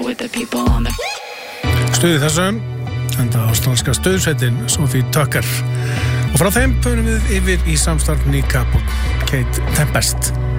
Stuði þessu enda ástralska stuðsveitin Sophie Tucker og frá þeim förum við yfir í samstarf Niqab og Kate Tempest.